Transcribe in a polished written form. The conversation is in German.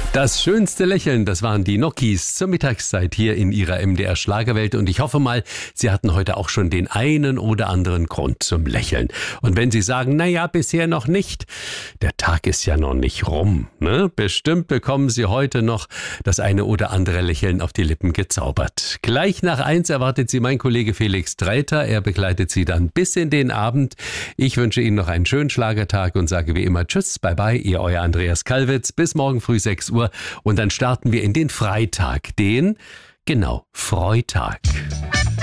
Das schönste Lächeln, das waren die Nokis zur Mittagszeit hier in ihrer MDR Schlagerwelt und ich hoffe mal, Sie hatten heute auch schon den einen oder anderen Grund zum Lächeln. Und wenn Sie sagen, naja, bisher noch nicht, der Tag ist ja noch nicht rum, ne? Bestimmt bekommen Sie heute noch das eine oder andere Lächeln auf die Lippen gezaubert. Gleich nach 1 erwartet Sie mein Kollege Felix Dreiter, er begleitet Sie dann bis in den Abend. Ich wünsche Ihnen noch einen schönen Schlagertag und sage wie immer Tschüss, bye bye, Ihr euer Andreas Kalwitz, bis morgen früh 6 Uhr. Und dann starten wir in den Freitag, den, Freitag.